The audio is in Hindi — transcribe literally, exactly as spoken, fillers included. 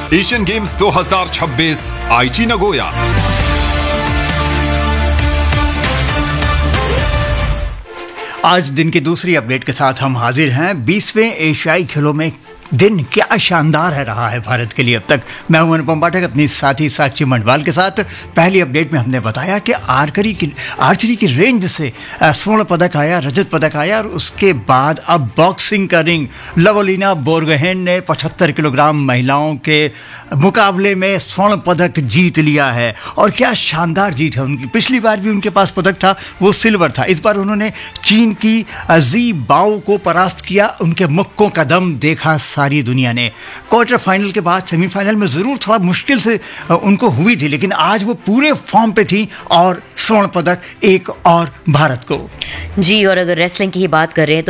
एशियन गेम्स दो हज़ार छब्बीस आईची नगोया। आज दिन की दूसरी अपडेट के साथ हम हाजिर हैं। बीसवें एशियाई खेलों में दिन क्या शानदार है रहा है भारत के लिए अब तक। मैं हूं अनुपम पाठक अपनी साथी साक्षी मंडवाल के साथ। पहली अपडेट में हमने बताया कि आर्चरी की आर्चरी की रेंज से स्वर्ण पदक आया, रजत पदक आया और उसके बाद अब बॉक्सिंग का रिंग। लवलीना बोरगोहेन ने पचहत्तर किलोग्राम महिलाओं के मुकाबले में स्वर्ण पदक जीत लिया है और क्या शानदार जीत है उनकी। पिछली बार भी उनके पास पदक था, वो सिल्वर था। इस बार उन्होंने चीन की जी बाओ को परास्त किया। उनके मुक्कों का दम देखा सारी दुनिया ने। क्वार्टर फाइनल के बाद सेमीफाइनल में ज़रूर थोड़ा मुश्किल से उनको हुई थी, लेकिन आज वो पूरे फॉर्म पे थी और स्वर्ण पदक एक और भारत को। जी, और अगर रेसलिंग की ही बात कर रहे हैं तो